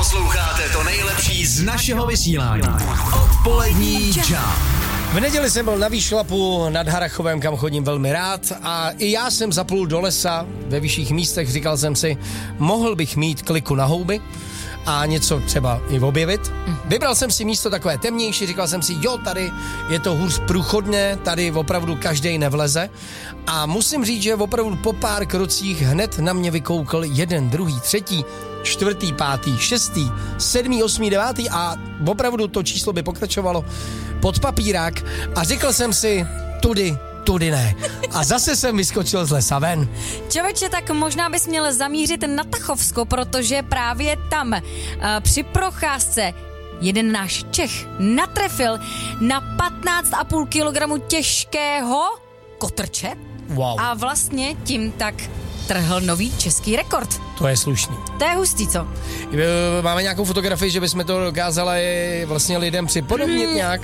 Posloucháte to nejlepší z našeho vysílání. Odpolední čas. V neděli jsem byl na výšlapu nad Harrachovem, kam chodím velmi rád, a i já jsem zaplul do lesa ve vyšších místech. Říkal jsem si, mohl bych mít kliku na houby a něco třeba i objevit. Vybral jsem si místo takové temnější, říkal jsem si, jo, tady je to hůř průchodné, tady opravdu každej nevleze. A musím říct, že opravdu po pár krocích hned na mě vykoukl jeden, druhý, třetí, čtvrtý, pátý, šestý, sedmý, osmý, devátý a opravdu to číslo by pokračovalo pod papírák a řekl jsem si, tudy ne. A zase jsem vyskočil z lesa ven. Čověče, tak možná bys měl zamířit na Tachovsko, protože právě tam při procházce jeden náš Čech natrefil na 15,5 kg těžkého kotrče. Wow. A vlastně tím tak trhl nový český rekord. To je slušný. To je hustý, co? Máme nějakou fotografii, že bychom to dokázali vlastně lidem připodobnit nějak?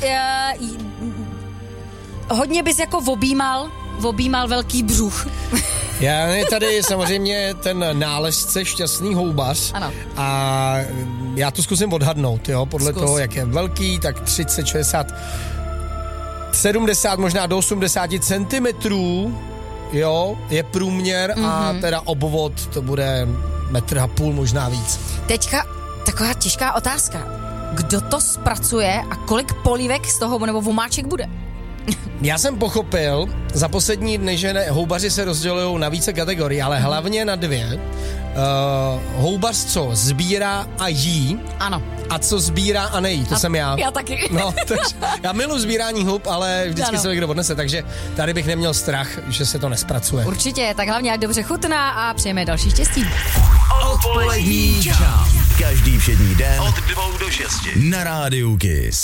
Hodně bys jako objímal velký břuch. Já tady samozřejmě ten nálezce šťastný houbař. Ano. A já to zkusím odhadnout, jo, podle toho, jak je velký, tak 30, 60, 70, možná do 80 centimetrů, jo, je průměr a teda obvod to bude 1,5 metru, možná víc. Teďka taková těžká otázka. Kdo to zpracuje a kolik polívek z toho nebo vomáček bude? Já jsem pochopil za poslední dny, že houbaři se rozdělují na více kategorií, ale hlavně na dvě. Houbař, co sbírá a jí. Ano. A co sbírá a nejí, to jsem já. Já taky. No, takže já miluji sbírání hub, ale vždycky se někdo odnese, takže tady bych neměl strach, že se to nespracuje. Určitě, tak hlavně ať dobře chutná a přejeme další štěstí. Odpolední čas. Každý všední den od 2 do 6 na Rádiu Kiss.